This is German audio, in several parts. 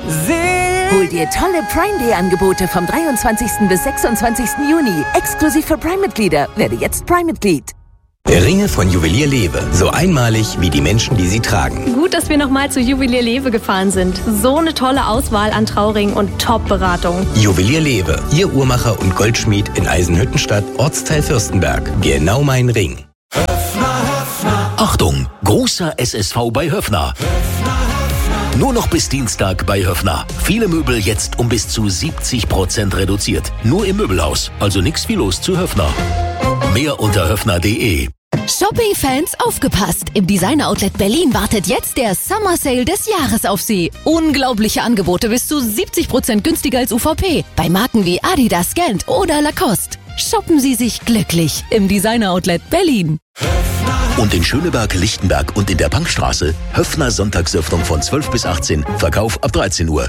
Hol dir tolle Prime Day Angebote vom 23. bis 26. Juni. Exklusiv für Prime-Mitglieder. Werde jetzt Prime-Mitglied. Ringe von Juwelier Lewe. So einmalig wie die Menschen, die sie tragen. Gut, dass wir nochmal zu Juwelier Lewe gefahren sind. So eine tolle Auswahl an Trauringen und Top-Beratung. Juwelier Lewe. Ihr Uhrmacher und Goldschmied in Eisenhüttenstadt, Ortsteil Fürstenberg. Genau mein Ring. Achtung, großer SSV bei Höffner. Nur noch bis Dienstag bei Höffner. Viele Möbel jetzt um bis zu 70% reduziert. Nur im Möbelhaus, also nix wie los zu Höffner. Mehr unter höffner.de. Shopping-Fans, aufgepasst! Im Designer-Outlet Berlin wartet jetzt der Summer Sale des Jahres auf Sie. Unglaubliche Angebote bis zu 70% günstiger als UVP. Bei Marken wie Adidas, Gant oder Lacoste. Shoppen Sie sich glücklich im Designer-Outlet Berlin. Und in Schöneberg, Lichtenberg und in der Bankstraße Höffner Sonntagsöffnung von 12 bis 18, Verkauf ab 13 Uhr.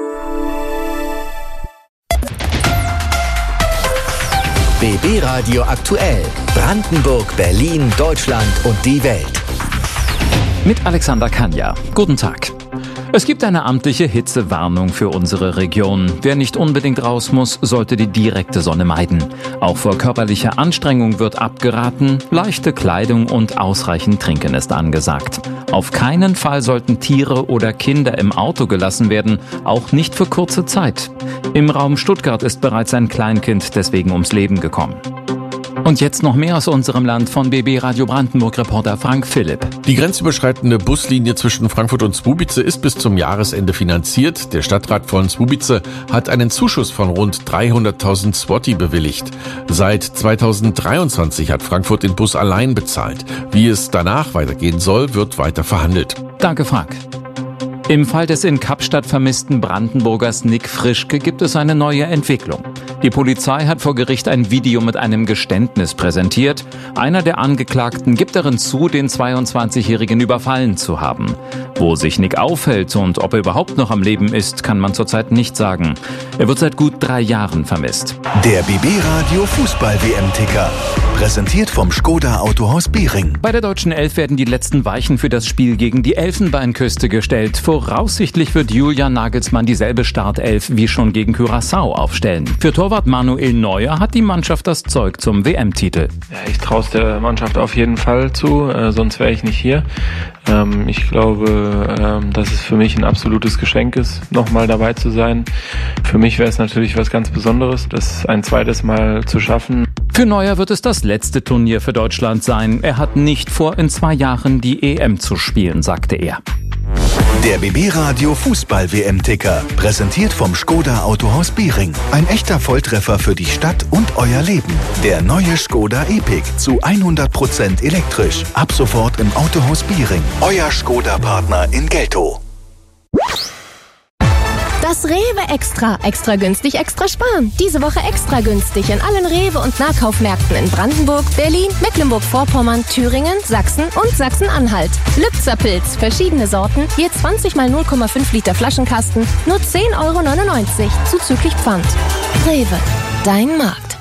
BB Radio aktuell. Brandenburg, Berlin, Deutschland und die Welt. Mit Alexander Kanja. Guten Tag. Es gibt eine amtliche Hitzewarnung für unsere Region. Wer nicht unbedingt raus muss, sollte die direkte Sonne meiden. Auch vor körperlicher Anstrengung wird abgeraten. Leichte Kleidung und ausreichend Trinken ist angesagt. Auf keinen Fall sollten Tiere oder Kinder im Auto gelassen werden, auch nicht für kurze Zeit. Im Raum Stuttgart ist bereits ein Kleinkind deswegen ums Leben gekommen. Und jetzt noch mehr aus unserem Land von BB Radio Brandenburg-Reporter Frank Philipp. Die grenzüberschreitende Buslinie zwischen Frankfurt und Słubice ist bis zum Jahresende finanziert. Der Stadtrat von Słubice hat einen Zuschuss von rund 300.000 Zloty bewilligt. Seit 2023 hat Frankfurt den Bus allein bezahlt. Wie es danach weitergehen soll, wird weiter verhandelt. Danke, Frank. Im Fall des in Kapstadt vermissten Brandenburgers Nick Frischke gibt es eine neue Entwicklung. Die Polizei hat vor Gericht ein Video mit einem Geständnis präsentiert. Einer der Angeklagten gibt darin zu, den 22-Jährigen überfallen zu haben. Wo sich Nick aufhält und ob er überhaupt noch am Leben ist, kann man zurzeit nicht sagen. Er wird seit gut 3 Jahren vermisst. Der BB Radio Fußball-WM-Ticker. Präsentiert vom Skoda Autohaus Behring. Bei der deutschen Elf werden die letzten Weichen für das Spiel gegen die Elfenbeinküste gestellt. Voraussichtlich wird Julian Nagelsmann dieselbe Startelf wie schon gegen Curaçao aufstellen. Für Torwart Manuel Neuer hat die Mannschaft das Zeug zum WM-Titel. Ja, ich traue es der Mannschaft auf jeden Fall zu, sonst wäre ich nicht hier. Ich glaube, dass es für mich ein absolutes Geschenk ist, nochmal dabei zu sein. Für mich wäre es natürlich was ganz Besonderes, das ein zweites Mal zu schaffen. Für Neuer wird es das letzte Turnier für Deutschland sein. Er hat nicht vor, in 2 Jahren die EM zu spielen, sagte er. Der BB Radio Fußball-WM-Ticker. Präsentiert vom Skoda Autohaus Behring. Ein echter Volltreffer für die Stadt und euer Leben. Der neue Skoda Epic zu 100% elektrisch. Ab sofort im Autohaus Behring. Euer Skoda-Partner in Geltow. Das Rewe Extra. Extra günstig, extra sparen. Diese Woche extra günstig in allen Rewe- und Nahkaufmärkten in Brandenburg, Berlin, Mecklenburg-Vorpommern, Thüringen, Sachsen und Sachsen-Anhalt. Lübzer Pilz, verschiedene Sorten, je 20 mal 0,5 Liter Flaschenkasten, nur 10,99 € zuzüglich Pfand. Rewe, dein Markt.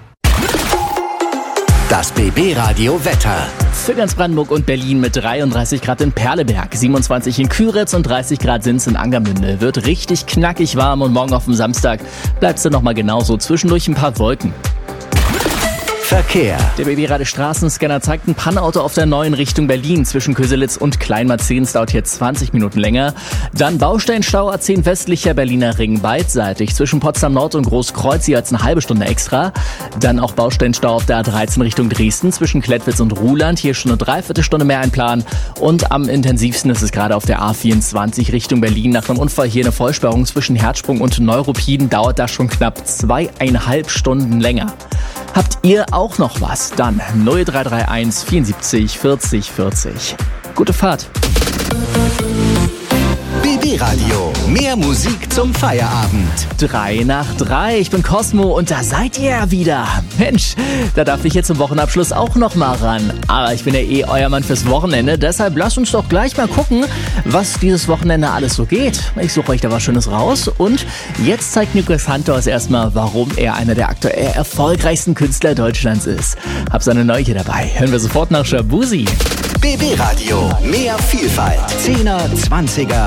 Das BB Radio Wetter. Für ganz Brandenburg und Berlin mit 33 Grad in Perleberg, 27 in Küritz und 30 Grad sind's in Angermünde. Wird richtig knackig warm und morgen auf dem Samstag bleibt's dann nochmal genauso. Zwischendurch ein paar Wolken. Verkehr. Der BB-Radio Straßenscanner zeigt ein Pannauto auf der neuen Richtung Berlin. Zwischen Köselitz und Kleinmarzens dauert hier 20 Minuten länger. Dann Bausteinstau A10 westlicher Berliner Ring beidseitig. Zwischen Potsdam Nord und Großkreuz jeweils eine halbe Stunde extra. Dann auch Bausteinstau auf der A13 Richtung Dresden. Zwischen Klettwitz und Ruhland. Hier schon eine Dreiviertelstunde mehr einplanen. Und am intensivsten ist es gerade auf der A24 Richtung Berlin. Nach einem Unfall hier eine Vollsperrung zwischen Herzsprung und Neuruppin. Dauert das schon knapp 2,5 Stunden länger. Habt ihr auch noch was? Dann 0331 74 40 40. Gute Fahrt. BB Radio. Mehr Musik zum Feierabend. 3 nach 3. Ich bin Cosmo und da seid ihr ja wieder. Mensch, da darf ich jetzt zum Wochenabschluss auch noch mal ran. Aber ich bin ja eh euer Mann fürs Wochenende. Deshalb lasst uns doch gleich mal gucken, was dieses Wochenende alles so geht. Ich suche euch da was Schönes raus. Und jetzt zeigt Nico Santos erstmal, warum er einer der aktuell erfolgreichsten Künstler Deutschlands ist. Hab seine Neugier dabei. Hören wir sofort nach Shabuzi. BB Radio. Mehr Vielfalt. 10er, 20er.